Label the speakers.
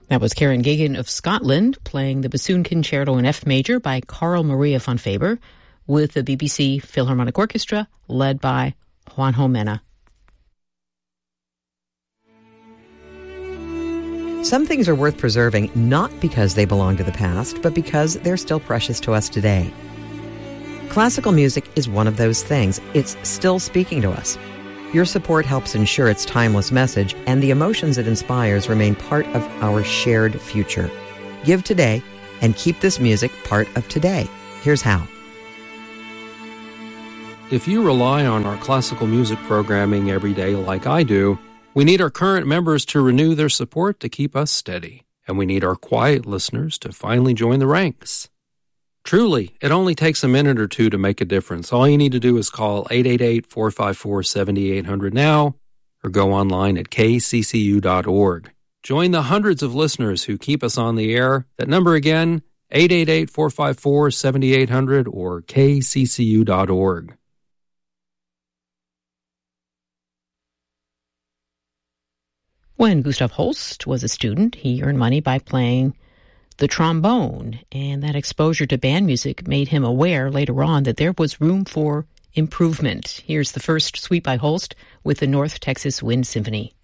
Speaker 1: That was Karen Gagan of Scotland playing the bassoon concerto in F major by Carl Maria von Faber with the BBC Philharmonic Orchestra led by Juanjo Mena.
Speaker 2: Some things are worth preserving not because they belong to the past, but because they're still precious to us today. Classical music is one of those things. It's still speaking to us. Your support helps ensure its timeless message and the emotions it inspires remain part of our shared future. Give today and keep this music part of today. Here's how.
Speaker 3: If you rely on our classical music programming every day like I do, we need our current members to renew their support to keep us steady. And we need our quiet listeners to finally join the ranks. Truly, it only takes a minute or two to make a difference. All you need to do is call 888-454-7800 now or go online at kccu.org. Join the hundreds of listeners who keep us on the air. That number again, 888-454-7800 or kccu.org.
Speaker 1: When Gustav Holst was a student, he earned money by playing the trombone, and that exposure to band music made him aware later on that there was room for improvement. Here's the first suite by Holst with the North Texas Wind Symphony.